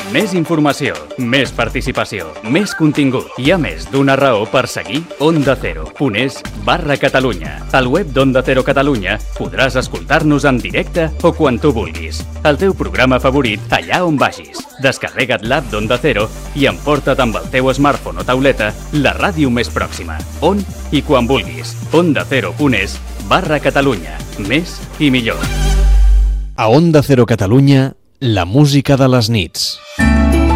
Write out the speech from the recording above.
Més informació, més participació, més contingut. Hi ha més d'una raó per seguir Onda Cero.es/Catalunya. Al web d'Onda Cero Catalunya podràs escoltar-nos en directe o quan tu vulguis. El teu programa favorit allà on vagis. Descarrega't l'app d'Onda Cero i emporta't amb el teu smartphone o tauleta la ràdio més pròxima. On i quan vulguis. OndaCero.es/Catalunya. Més i millor. A Onda Cero Catalunya, la música de les nits.